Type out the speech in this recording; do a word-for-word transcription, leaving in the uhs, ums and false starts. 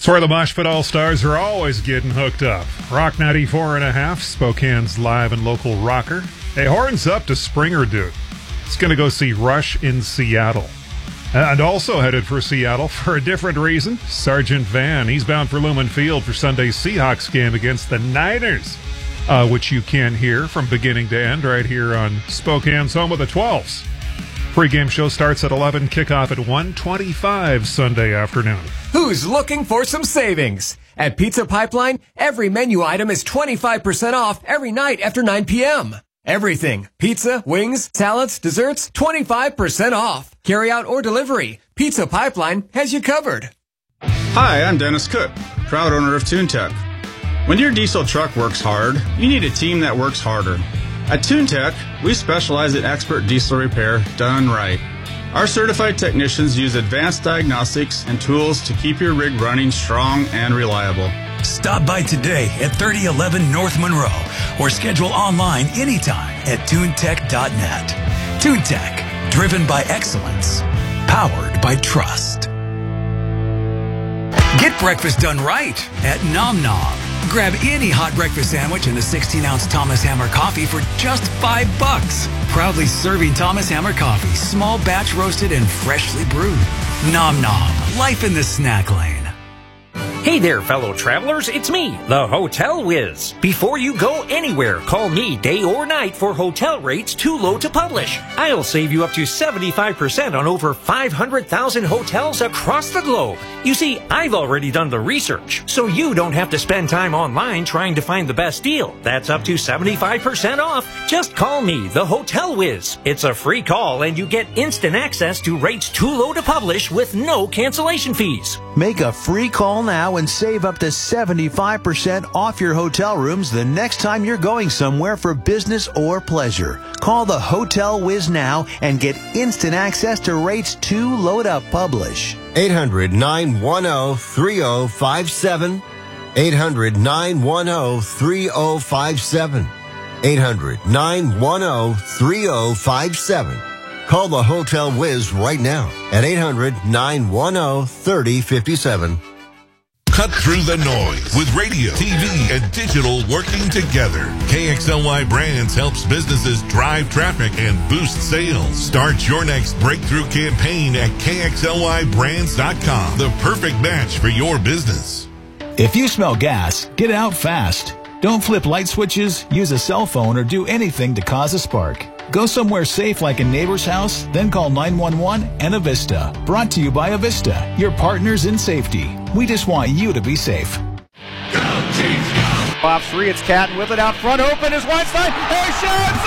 It's where the Mosh Pit All-Stars are always getting hooked up. Rock ninety-four and a half, Spokane's live and local rocker. Hey, horns up to Springer Dude. It's going to go see Rush in Seattle. And also headed for Seattle for a different reason, Sergeant Van. He's bound for Lumen Field for Sunday's Seahawks game against the Niners, uh, which you can hear from beginning to end right here on Spokane's Home of the Twelves. Pre-game show starts at eleven, kickoff at one twenty-five Sunday afternoon. Who's looking for some savings? At Pizza Pipeline, every menu item is twenty-five percent off every night after nine p.m. Everything. Pizza, wings, salads, desserts, twenty-five percent off. Carry out or delivery. Pizza Pipeline has you covered. Hi, I'm Dennis Cook, proud owner of TuneTech. When your diesel truck works hard, you need a team that works harder. At TuneTech, we specialize in expert diesel repair done right. Our certified technicians use advanced diagnostics and tools to keep your rig running strong and reliable. Stop by today at thirty eleven North Monroe or schedule online anytime at tunetech dot net. TuneTech, driven by excellence, powered by trust. Get breakfast done right at Nom Nom. Grab any hot breakfast sandwich and a sixteen ounce Thomas Hammer coffee for just five bucks. Proudly serving Thomas Hammer coffee, small batch roasted and freshly brewed. Nom Nom, life in the snack lane. Hey there, fellow travelers, it's me, the Hotel Whiz. Before you go anywhere, call me day or night for hotel rates too low to publish. I'll save you up to seventy-five percent on over five hundred thousand hotels across the globe. You see, I've already done the research, so you don't have to spend time online trying to find the best deal. That's up to seventy-five percent off. Just call me, the Hotel Whiz. It's a free call and you get instant access to rates too low to publish with no cancellation fees. Make a free call now and save up to seventy-five percent off your hotel rooms the next time you're going somewhere for business or pleasure. Call the Hotel Whiz now and get instant access to rates too low to publish. eight hundred, nine one zero, three zero five seven. eight hundred, nine one zero, three zero five seven. eight hundred, nine one zero, three zero five seven. Call the Hotel Whiz right now at eight hundred, nine one zero, three zero five seven. Cut through the noise with radio, T V, and digital working together. K X L Y Brands helps businesses drive traffic and boost sales. Start your next breakthrough campaign at K X L Y brands dot com. The perfect match for your business. If you smell gas, get out fast. Don't flip light switches, use a cell phone, or do anything to cause a spark. Go somewhere safe like a neighbor's house, then call nine one one and Avista. Brought to you by Avista, your partners in safety. We just want you to be safe. Go, Chiefs, go! Off three, it's Catton with it out front, open is Weinstein. There shoots!